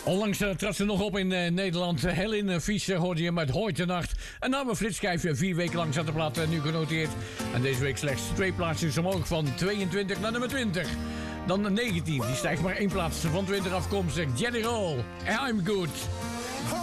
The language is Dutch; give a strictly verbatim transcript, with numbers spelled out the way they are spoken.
Onlangs uh, trad ze nog op in uh, Nederland. Uh, Helene Fischer hoorde je met Hooit de Nacht. Een nauwe flitschijf, uh, vier weken lang zat de plaat uh, nu genoteerd. En deze week slechts twee plaatsjes omhoog van tweeëntwintig naar nummer twintig. Dan de negentien, die stijgt maar één plaats van twintig afkomstig. Jerry Roll, I'm Good.